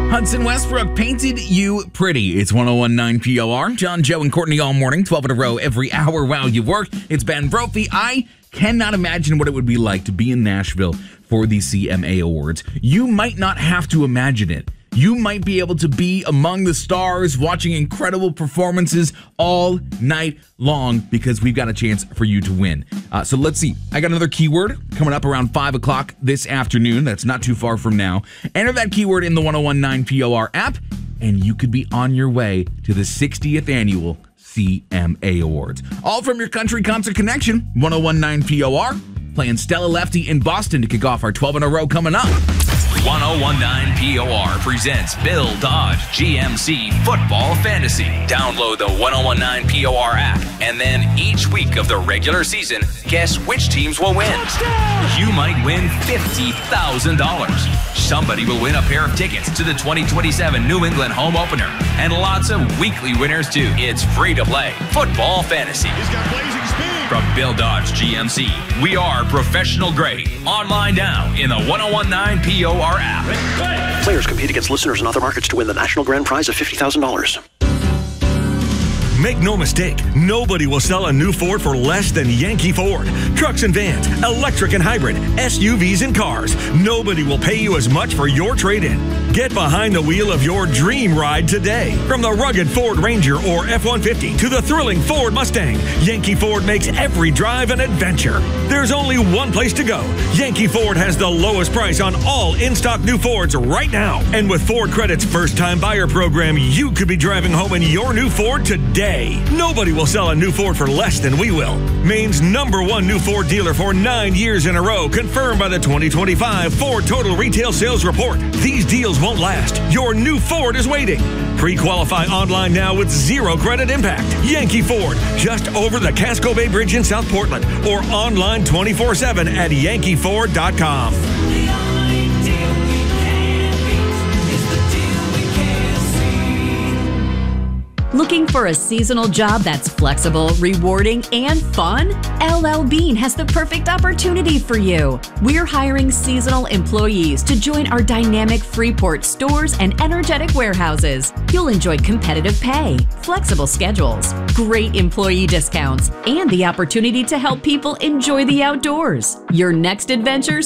Hudson Westbrook, Painted You Pretty. It's 101.9 POR. John, Joe, and Courtney all morning, 12 in a row every hour while you work. It's Ben Brophy. I cannot imagine what it would be like to be in Nashville for the CMA Awards. You might not have to imagine it. You might be able to be among the stars watching incredible performances all night long because we've got a chance for you to win. So let's see. I got another keyword coming up around 5 o'clock this afternoon. That's not too far from now. Enter that keyword in the 101.9 POR app, and you could be on your way to the 60th annual CMA Awards. All from your Country Concert Connection, 101.9 POR. Playing Stella Lefty in Boston to kick off our 12 in a row coming up. 101.9 POR presents Bill Dodge GMC Football Fantasy. Download the 101.9 POR app, and then each week of the regular season, guess which teams will win. Touchdown! You might win $50,000. Somebody will win a pair of tickets to the 2027 New England home opener, and lots of weekly winners too. It's free to play Football Fantasy. He's got blazing speed. From Bill Dodge GMC, we are professional grade. Online now in the 101.9 POR app. Players compete against listeners in other markets to win the national grand prize of $50,000. Make no mistake, nobody will sell a new Ford for less than Yankee Ford. Trucks and vans, electric and hybrid, SUVs and cars. Nobody will pay you as much for your trade-in. Get behind the wheel of your dream ride today. From the rugged Ford Ranger or F-150 to the thrilling Ford Mustang, Yankee Ford makes every drive an adventure. There's only one place to go. Yankee Ford has the lowest price on all in-stock new Fords right now. And with Ford Credit's first-time buyer program, you could be driving home in your new Ford today. Nobody will sell a new Ford for less than we will. Maine's #1 new Ford dealer for 9 years in a row, confirmed by the 2025 Ford Total Retail Sales Report. These deals won't last. Your new Ford is waiting. Pre-qualify online now with zero credit impact. Yankee Ford, just over the Casco Bay Bridge in South Portland, or online 24/7 at yankeeford.com. Looking for a seasonal job that's flexible, rewarding, and fun? LL Bean has the perfect opportunity for you. We're hiring seasonal employees to join our dynamic Freeport stores and energetic warehouses. You'll enjoy competitive pay, flexible schedules, great employee discounts, and the opportunity to help people enjoy the outdoors. Your next adventure